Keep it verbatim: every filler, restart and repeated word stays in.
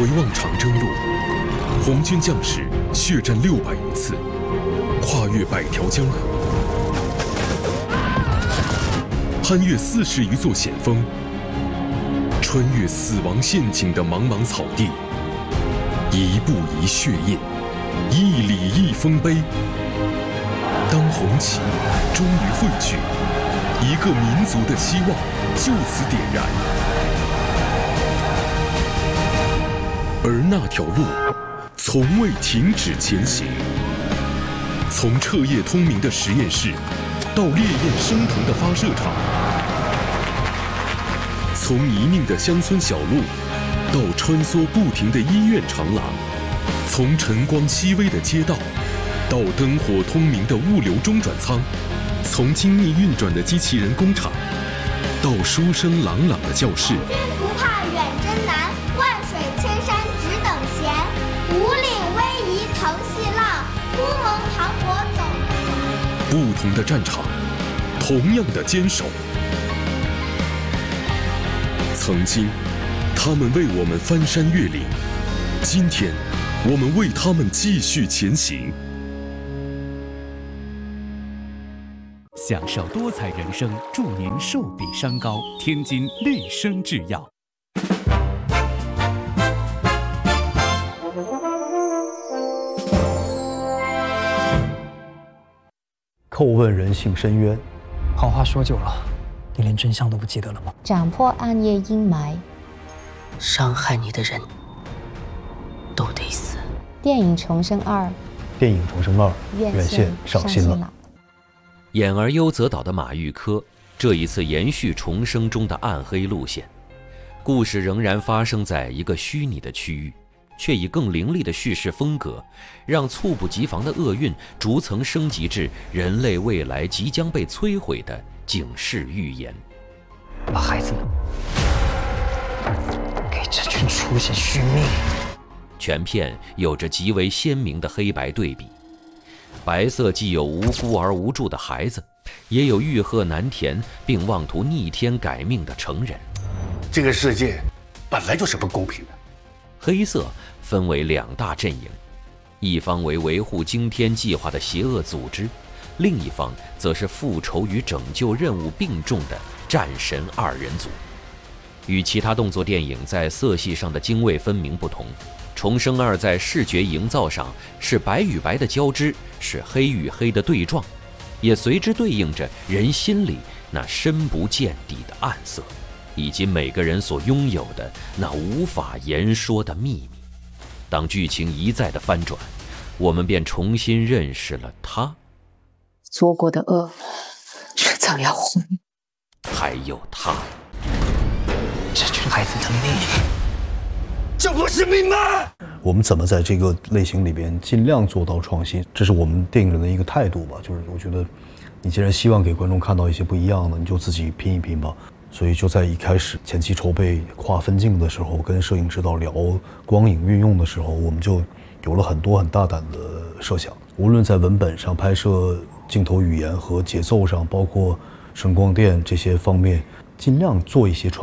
回望长征路，红军将士血战六百余次，跨越百条江河，攀越四十余座险峰，穿越死亡陷阱的茫茫草地，一步一血印，一里一丰碑。当红旗终于汇聚，一个民族的希望就此点燃。而那条路从未停止前行，从彻夜通明的实验室到烈焰升腾的发射场，从泥泞的乡村小路到穿梭不停的医院长廊，从晨光熹微的街道到灯火通明的物流中转仓，从精密运转的机器人工厂到书声朗朗的教室。 军不怕远征难，万水千山只等闲。五岭逶迤腾细浪，乌蒙磅礴走不完。 不同的战场，同样的坚守。曾经，他们为我们翻山越岭；今天，我们为他们继续前行。 享受多彩人生，祝您寿比山高。天津绿生制药。 叩问人性深渊。 好话说久了，你连真相都不记得了吗？ 斩破暗夜阴霾， 伤害你的人都得死。 电影《重生二》， 电影《重生二》院线上新了。 演而优则导的马玉科，这一次延续《重生》中的暗黑路线，故事仍然发生在一个虚拟的区域，却以更凌厉的叙事风格，让猝不及防的厄运逐层升级至人类未来即将被摧毁的警示预言。 把孩子们给这群出血续命。 全片有着极为鲜明的黑白对比。白色既有无辜而无助的孩子，也有欲壑难填并妄图逆天改命的成人。 这个世界本来就是不公平的。 黑色分为两大阵营，一方为维护惊天计划的邪恶组织，另一方则是复仇与拯救任务并重的战神二人组。与其他动作电影在色系上的泾渭分明不同，重生二在视觉营造上是白与白的交织，是黑与黑的对撞，也随之对应着人心里那深不见底的暗色，以及每个人所拥有的那无法言说的秘密。当剧情一再的翻转，我们便重新认识了他， 做过的恶迟早要还， 还有他。 这群孩子的命， 这不是命吗？ 我们怎么在这个类型里边尽量做到创新，这是我们电影人的一个态度吧。就是我觉得，你既然希望给观众看到一些不一样的，你就自己拼一拼吧。所以就在一开始前期筹备跨分镜的时候，跟摄影指导聊光影运用的时候，我们就有了很多很大胆的设想。无论在文本上、拍摄镜头语言和节奏上，包括声光电这些方面，尽量做一些创